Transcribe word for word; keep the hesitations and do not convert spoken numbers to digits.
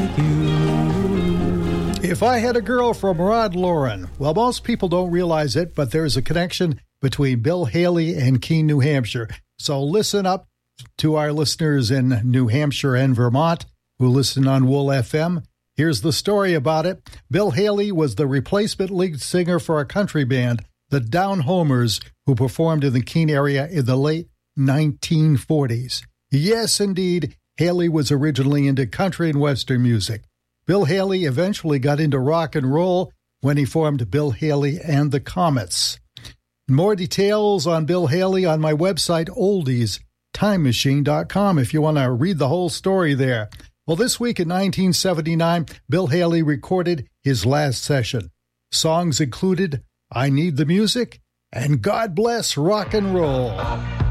like you. If I Had a Girl from Rod Lauren. Well, most people don't realize it, but there is a connection between Bill Haley and Keene, New Hampshire. So listen up to our listeners in New Hampshire and Vermont who listen on Wool F M. Here's the story about it. Bill Haley was the replacement lead singer for a country band, the Down Homers, who performed in the Keene area in the late nineteen forties. Yes, indeed, Haley was originally into country and western music. Bill Haley eventually got into rock and roll when he formed Bill Haley and the Comets. More details on Bill Haley on my website, oldies time machine dot com, if you want to read the whole story there. Well, this week in nineteen seventy-nine, Bill Haley recorded his last session. Songs included I Need the Music and God Bless Rock and Roll.